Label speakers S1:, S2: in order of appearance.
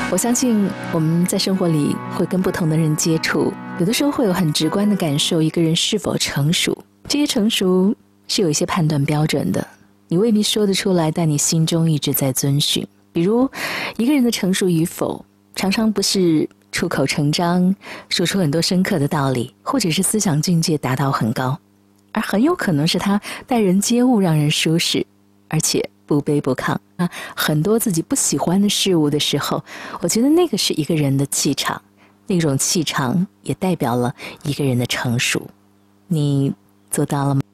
S1: 我相信我们在生活里会跟不同的人接触，有的时候会有很直观的感受一个人是否成熟。这些成熟是有一些判断标准的，你未必说得出来，但你心中一直在遵循。比如一个人的成熟与否，常常不是出口成章说出很多深刻的道理，或者是思想境界达到很高，而很有可能是他待人接物让人舒适，而且不卑不亢啊，很多自己不喜欢的事物的时候，我觉得那个是一个人的气场，那种气场也代表了一个人的成熟。你做到了吗？